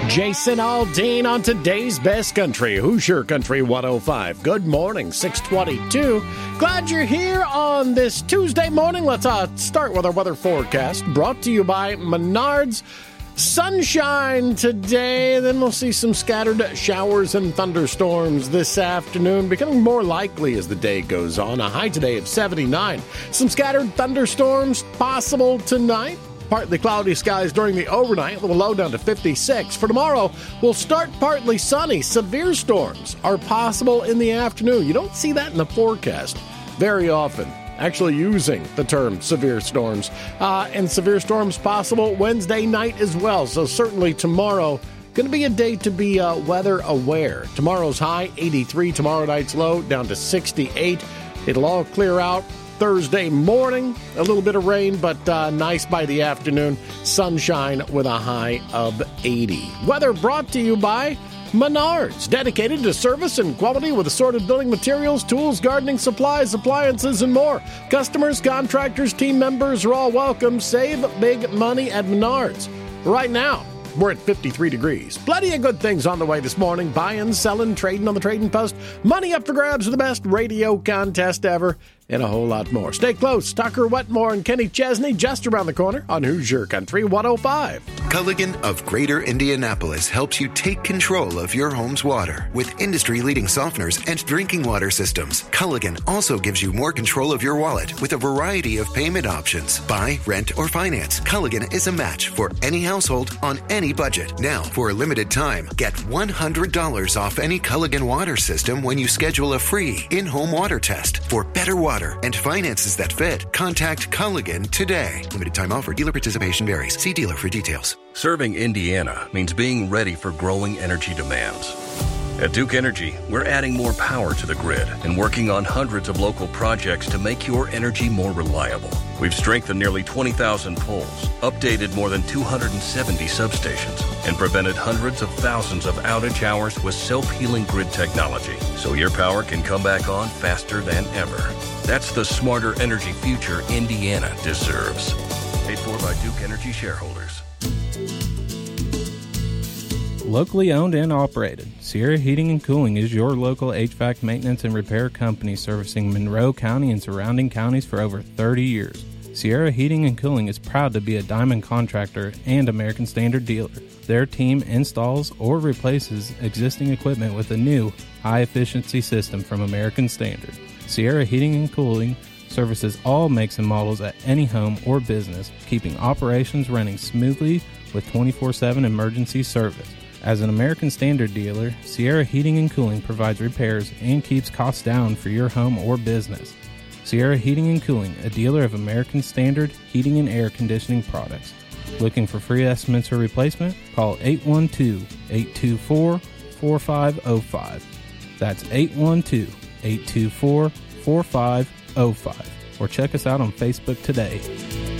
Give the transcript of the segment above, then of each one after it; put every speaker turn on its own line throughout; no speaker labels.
Jason Aldean on today's Best Country, Hoosier Country 105. Good morning, 622. Glad you're here on this Tuesday morning. Let's start with our weather forecast, brought to you by Menards. Sunshine today, then we'll see some scattered showers and thunderstorms this afternoon, becoming more likely as the day goes on. A high today of 79. Some scattered thunderstorms possible tonight. Partly cloudy skies during the overnight, with a low down to 56. For tomorrow, we'll start partly sunny. Severe storms are possible in the afternoon. You don't see that in the forecast very often, actually using the term severe storms. And severe storms possible Wednesday night as well. So certainly tomorrow, going to be a day to be weather aware. Tomorrow's high, 83. Tomorrow night's low, down to 68. It'll all clear out Thursday morning. A little bit of rain, but nice by the afternoon. Sunshine with a high of 80. Weather brought to you by Menards, dedicated to service and quality with assorted building materials, tools, gardening supplies, appliances, and more. Customers, contractors, team members are all welcome. Save big money at Menards. Right now, we're at 53 degrees. Plenty of good things on the way this morning. Buying, selling, trading on the Trading Post. Money up for grabs with the best radio contest ever. And a whole lot more. Stay close. Tucker Wetmore and Kenny Chesney just around the corner on Hoosier Country 105.
Culligan of Greater Indianapolis helps you take control of your home's water with industry-leading softeners and drinking water systems. Culligan also gives you more control of your wallet with a variety of payment options. Buy, rent, or finance. Culligan is a match for any household on any budget. Now, for a limited time, get $100 off any Culligan water system when you schedule a free in-home water test. For better water and finances that fit, contact Culligan today. Limited time offer. Dealer participation varies. See dealer for details.
Serving Indiana means being ready for growing energy demands. At Duke Energy, we're adding more power to the grid and working on hundreds of local projects to make your energy more reliable. We've strengthened nearly 20,000 poles, updated more than 270 substations, and prevented hundreds of thousands of outage hours with self-healing grid technology, so your power can come back on faster than ever. That's the smarter energy future Indiana deserves. Paid for by Duke Energy shareholders.
Locally owned and operated, Sierra Heating and Cooling is your local HVAC maintenance and repair company servicing Monroe County and surrounding counties for over 30 years. Sierra Heating and Cooling is proud to be a Diamond contractor and American Standard dealer. Their team installs or replaces existing equipment with a new, high-efficiency system from American Standard. Sierra Heating and Cooling services all makes and models at any home or business, keeping operations running smoothly with 24/7 emergency service. As an American Standard dealer, Sierra Heating and Cooling provides repairs and keeps costs down for your home or business. Sierra Heating and Cooling, a dealer of American Standard heating and air conditioning products. Looking for free estimates or replacement? Call 812-824-4505. That's 812-824-4505. Or check us out on Facebook today.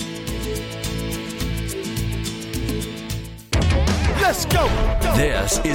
Let's go!
This is